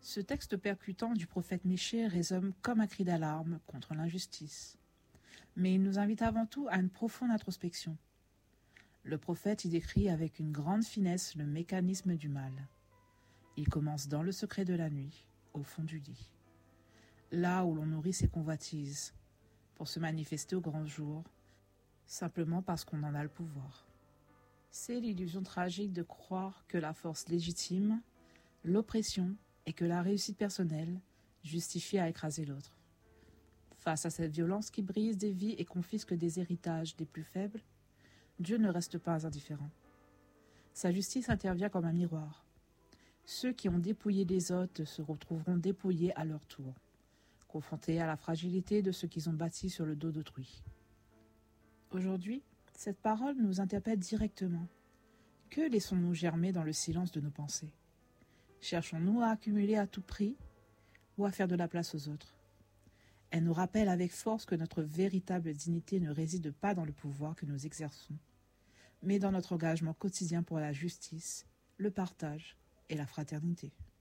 Ce texte percutant du prophète Michée résonne comme un cri d'alarme contre l'injustice. Mais il nous invite avant tout à une profonde introspection. Le prophète y décrit avec une grande finesse le mécanisme du mal. Il commence dans le secret de la nuit, au fond du lit. Là où l'on nourrit ses convoitises, pour se manifester au grand jour, simplement parce qu'on en a le pouvoir. C'est l'illusion tragique de croire que la force légitime, l'oppression et que la réussite personnelle justifient à écraser l'autre. Face à cette violence qui brise des vies et confisque des héritages des plus faibles, Dieu ne reste pas indifférent. Sa justice intervient comme un miroir. Ceux qui ont dépouillé les autres se retrouveront dépouillés à leur tour, confrontés à la fragilité de ce qu'ils ont bâti sur le dos d'autrui. Aujourd'hui, cette parole nous interpelle directement. Que laissons-nous germer dans le silence de nos pensées? Cherchons-nous à accumuler à tout prix ou à faire de la place aux autres? Elle nous rappelle avec force que notre véritable dignité ne réside pas dans le pouvoir que nous exerçons, mais dans notre engagement quotidien pour la justice, le partage et la fraternité.